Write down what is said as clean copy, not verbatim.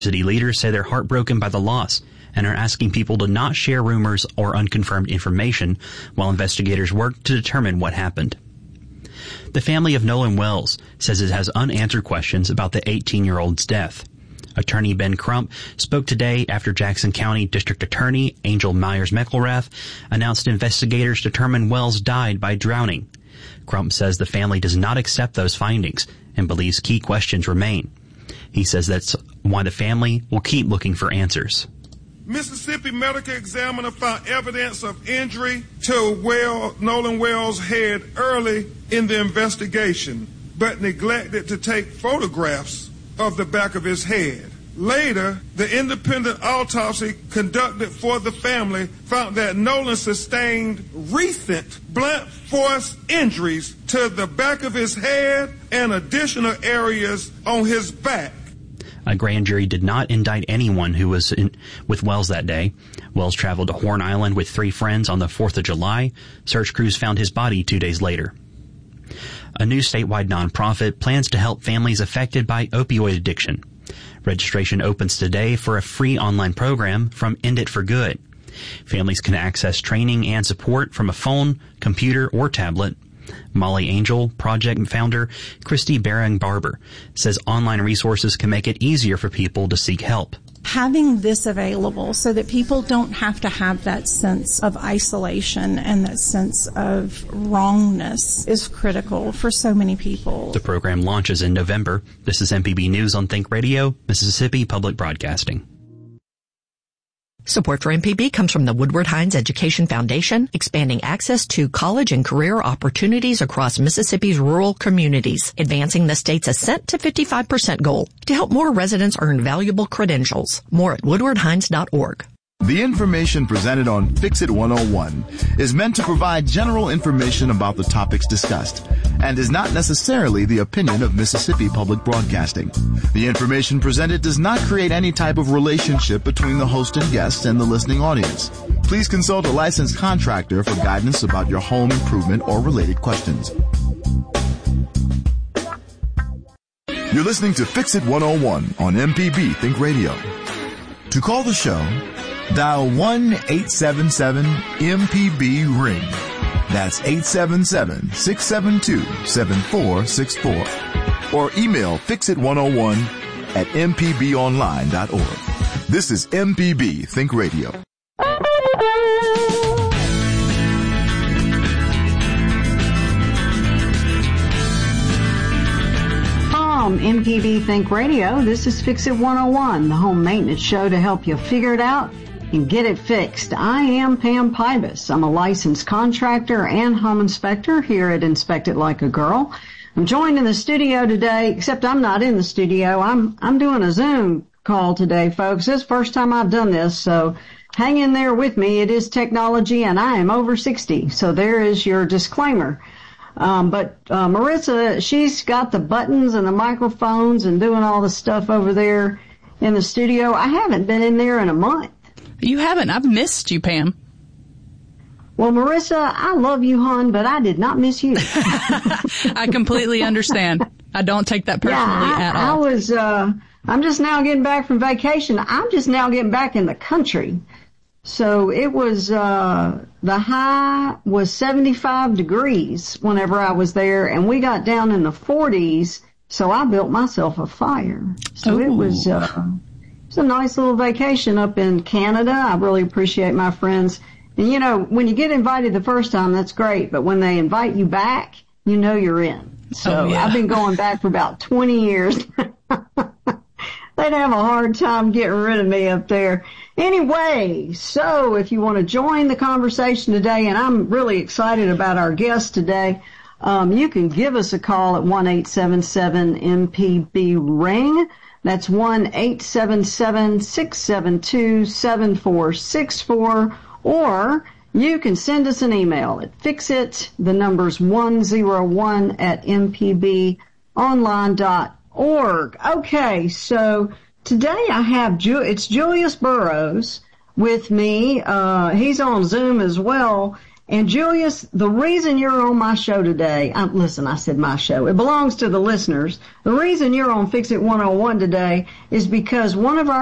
City leaders say they're heartbroken by the loss and are asking people to not share rumors or unconfirmed information while investigators work to determine what happened. The family of Nolan Wells says it has unanswered questions about the 18-year-old's death. Attorney Ben Crump spoke today after Jackson County District Attorney Angel Myers-McElrath announced investigators determined Wells died by drowning. Crump says the family does not accept those findings and believes key questions remain. He says that's why the family will keep looking for answers. Mississippi medical examiner found evidence of injury to Nolan Wells' head early in the investigation, but neglected to take photographs of the back of his head. Later, the independent autopsy conducted for the family found that Nolan sustained recent blunt force injuries to the back of his head and additional areas on his back. A grand jury did not indict anyone who was with Wells that day. Wells traveled to Horn Island with 3 friends on the 4th of July. Search crews found his body 2 days later. A new statewide nonprofit plans to help families affected by opioid addiction. Registration opens today for a free online program from End It for Good. Families can access training and support from a phone, computer, or tablet. Molly Angel, project founder Christy Barron-Barber, says online resources can make it easier for people to seek help. Having this available so that people don't have to have that sense of isolation and that sense of wrongness is critical for so many people. The program launches in November. This is MPB News on Think Radio, Mississippi Public Broadcasting. Support for MPB comes from the Woodward Hines Education Foundation, expanding access to college and career opportunities across Mississippi's rural communities, advancing the state's ascent to 55% goal to help more residents earn valuable credentials. More at woodwardhines.org. The information presented on Fix It 101 is meant to provide general information about the topics discussed and is not necessarily the opinion of Mississippi Public Broadcasting. The information presented does not create any type of relationship between the host and guest and the listening audience. Please consult a licensed contractor for guidance about your home improvement or related questions. You're listening to Fix It 101 on MPB Think Radio. To call the show, dial 1-877-MPB-RING. That's 877-672-7464. Or email fixit101@mpbonline.org. This is MPB Think Radio. From MPB Think Radio, this is Fix It 101, the home maintenance show to help you figure it out and get it fixed. I am Pam Pybus. I'm a licensed contractor and home inspector here at Inspect It Like a Girl. I'm joined in the studio today, except I'm not in the studio. I'm doing a Zoom call today, folks. This is the first time I've done this, so hang in there with me. It is technology, and I am over 60, so there is your disclaimer. But Marissa, she's got the buttons and the microphones and doing all the stuff over there in the studio. I haven't been in there in a month. You haven't. I've missed you, Pam. Well, Marissa, I love you, hon, but I did not miss you. I completely understand. I don't take that personally at all. I'm just now getting back from vacation. I'm just now getting back in the country. So it was, the high was 75 degrees whenever I was there, and we got down in the 40s, so I built myself a fire. So it was a nice little vacation up in Canada. I really appreciate my friends. And, you know, when you get invited the first time, that's great, but when they invite you back, you know you're in. So I've been going back for about 20 years. They'd have a hard time getting rid of me up there. Anyway, so if you want to join the conversation today, and I'm really excited about our guest today, you can give us a call at 1-877-MPB-RING. That's 1-877-672-7464. Or you can send us an email at fixit101@mpbonline.org. Okay, so today I have it's Julius Burrows with me. He's on Zoom as well. And Julius, the reason you're on my show today, listen, I said my show. It belongs to the listeners. The reason you're on Fix It 101 today is because one of our